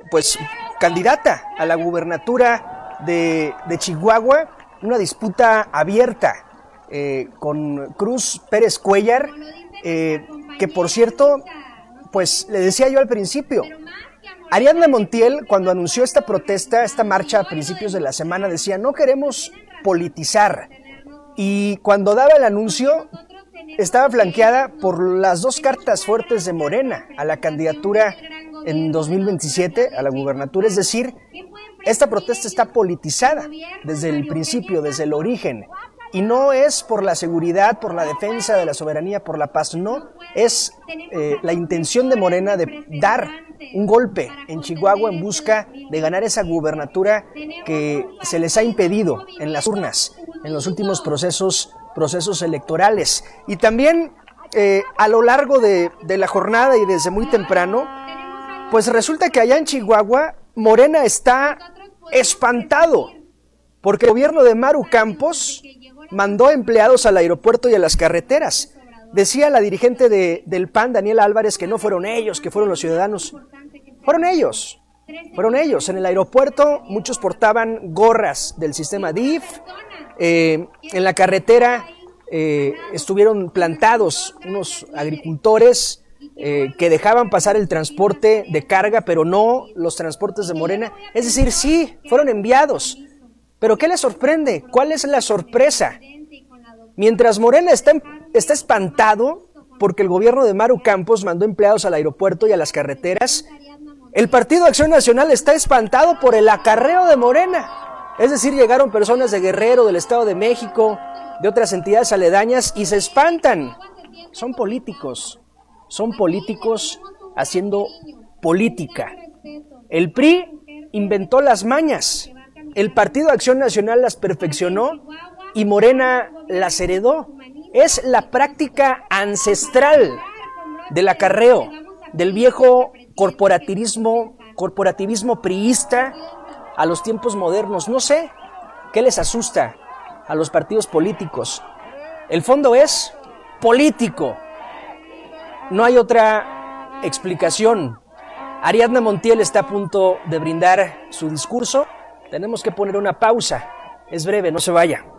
pues candidata a la gubernatura de Chihuahua, una disputa abierta con Cruz Pérez Cuéllar, que por cierto, pues le decía yo al principio, Ariadna Montiel, cuando anunció esta protesta, esta marcha a principios de la semana, decía: no queremos politizar. Y cuando daba el anuncio, estaba flanqueada por las dos cartas fuertes de Morena a la candidatura en 2027 a la gubernatura. Es decir, esta protesta está politizada desde el principio, desde el origen. Y no es por la seguridad, por la defensa de la soberanía, por la paz, no. Es la intención de Morena de dar un golpe en Chihuahua en busca de ganar esa gubernatura que se les ha impedido en las urnas, en los últimos procesos electorales. Y también a lo largo de la jornada y desde muy temprano, pues resulta que allá en Chihuahua Morena está espantado porque el gobierno de Maru Campos mandó empleados al aeropuerto y a las carreteras. Decía la dirigente del PAN, Daniela Álvarez, que no fueron ellos, que fueron los ciudadanos. Fueron ellos. En el aeropuerto muchos portaban gorras del sistema DIF. En la carretera estuvieron plantados unos agricultores que dejaban pasar el transporte de carga, pero no los transportes de Morena. Es decir, sí, fueron enviados. ¿Pero qué les sorprende? ¿Cuál es la sorpresa? Mientras Morena está espantado porque el gobierno de Maru Campos mandó empleados al aeropuerto y a las carreteras, el Partido Acción Nacional está espantado por el acarreo de Morena. Es decir, llegaron personas de Guerrero, del Estado de México, de otras entidades aledañas y se espantan. Son políticos haciendo política. El PRI inventó las mañas. El Partido Acción Nacional las perfeccionó y Morena las heredó. Es la práctica ancestral del acarreo, del viejo corporativismo priista a los tiempos modernos. No sé qué les asusta a los partidos políticos. El fondo es político. No hay otra explicación. Ariadna Montiel está a punto de brindar su discurso. Tenemos que poner una pausa. Es breve, no se vaya.